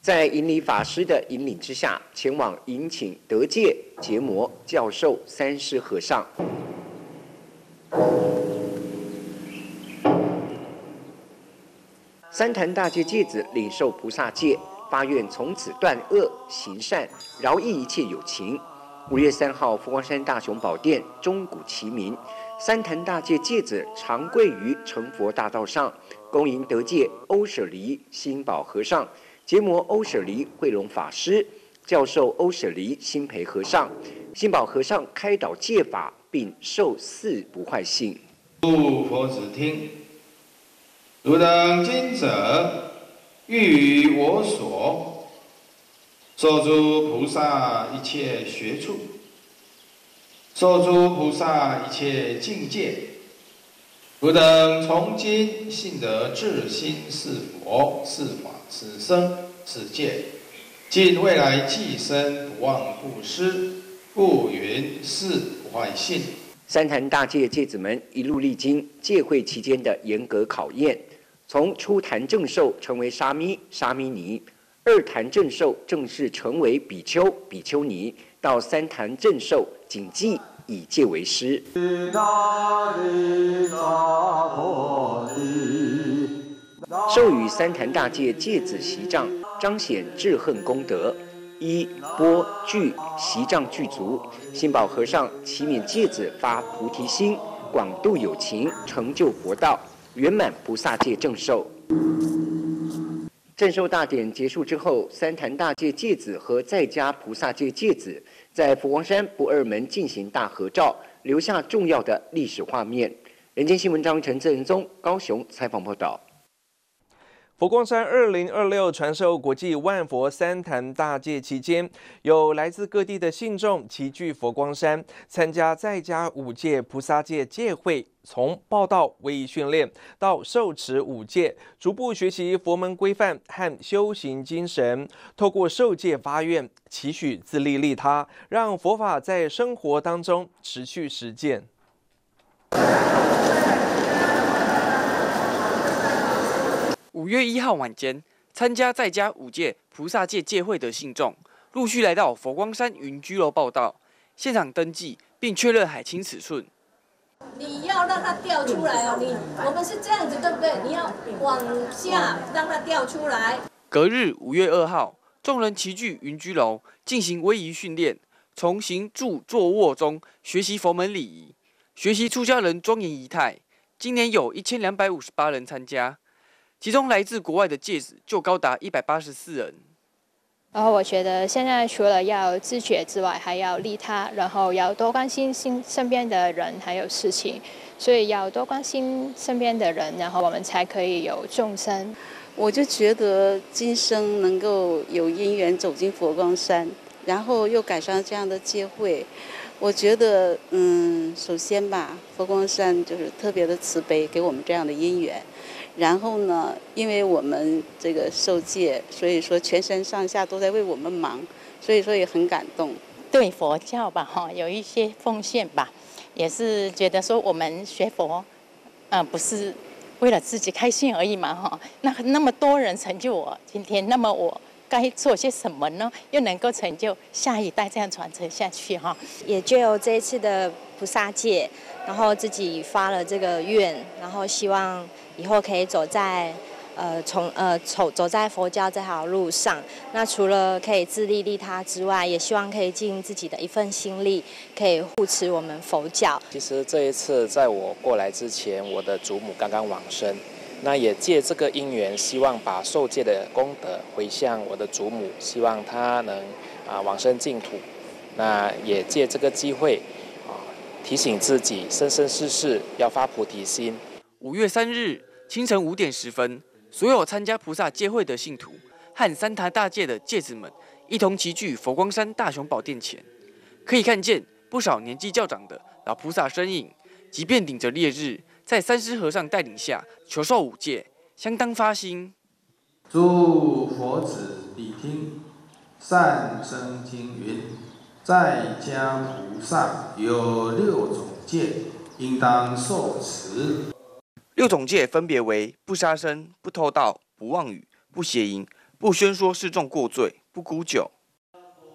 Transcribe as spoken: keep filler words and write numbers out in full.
在引礼法师的引领之下，前往迎请德戒、结魔、教授三师和尚。三坛大戒戒子领受菩萨戒，发愿从此断恶行善，饶益一切有情。五月三号，佛光山大雄宝殿钟鼓齐鸣，三坛大戒戒子长跪于成佛大道上，恭迎德戒欧舍离心宝和尚、结魔欧舍离慧龙法师、教授欧舍离心培和尚。心宝和尚开导戒法，并授四不坏性。 诸佛子听，汝等今者欲于我所受诸菩萨一切学处，受诸菩萨一切境界，汝等从今信得至心是佛是法是僧是戒，尽未来济生不忘布施，故云是不坏性。 三坛大戒戒子们一路历经戒会期间的严格考验，从初坛正受成为沙弥、沙弥尼，二坛正受正式成为比丘、比丘尼，到三坛正受谨记以戒为师。授予三坛大戒戒子习杖，彰显智恨功德。一钵具习杖具足，心宝和尚祈勉戒子发菩提心，广度有情，成就佛道，圆满菩萨戒正受。正受大典结束之后，三坛大戒戒子和在家菩萨戒戒子在佛光山不二门进行大合照，留下重要的历史画面。人间新闻张陈正宗高雄采访报道。 佛光山二零二六传授国际万佛三坛大戒期间，有来自各地的信众齐聚佛光山，参加在家五戒菩萨戒戒会，从报道、威仪训练到受持五戒，逐步学习佛门规范和修行精神，透过受戒发愿，期许自利利他，让佛法在生活当中持续实践。 五月一号晚间，参加在家五戒菩萨戒戒会的信众陆续来到佛光山云居楼报到，现场登记并确认海清尺寸。 你要让它掉出来哦，你我们是这样子，对不对？你要往下让它掉出来。 隔日五月二号，众人齐聚云居楼进行威仪训练，从行住坐卧中学习佛门礼仪，学习出家人庄严仪态。今年有一千两百五十八人参加。其中来自国外的戒子就高达一百八十四人。 然后我觉得现在除了要自觉之外，还要利他，然后要多关心身身边的人还有事情，所以要多关心身边的人，然后我们才可以有众生。 我就觉得今生能够有因缘走进佛光山，然后又赶上这样的戒会，我觉得嗯，首先吧，佛光山就是特别的慈悲，给我们这样的因缘。然后呢，因为我们这个受戒，所以说全身上下都在为我们忙，所以说也很感动。 对佛教吧，哈，有一些奉献吧，也是觉得说我们学佛，呃，不是为了自己开心而已嘛，哈。那那么多人成就我今天，那么我该做些什么呢？又能够成就下一代，这样传承下去，哈。 也就有这一次的菩萨戒，然后自己发了这个愿，然后希望以后可以走在呃从呃走走在佛教这条路上。那除了可以自利利他之外，也希望可以尽自己的一份心力，可以护持我们佛教。 其实这一次在我过来之前，我的祖母刚刚往生，那也借这个因缘，希望把受戒的功德回向我的祖母，希望她能啊往生净土。那也借这个机会啊提醒自己，生生世世要发菩提心。 五月三日清晨五点十分，所有参加菩萨戒会的信徒和三坛大戒的戒子们一同齐聚佛光山大雄宝殿前，可以看见不少年纪较长的老菩萨身影，即便顶着烈日，在三师和尚带领下求受五戒，相当发心。 诸佛子谛听，善生经云：在家菩萨有六种戒，应当受持。 六种戒分别为不杀生、不偷盗、不妄语、不邪淫、 不宣说示众过罪，不沽酒。